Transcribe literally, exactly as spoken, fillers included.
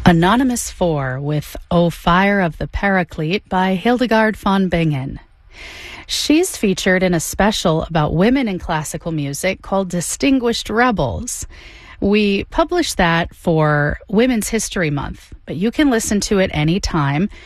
Anonymous four with O Fire of the Paraclete by Hildegard von Bingen. She's featured in a special about women in classical music called Distinguished Rebels. We published that for Women's History Month, but you can listen to it anytime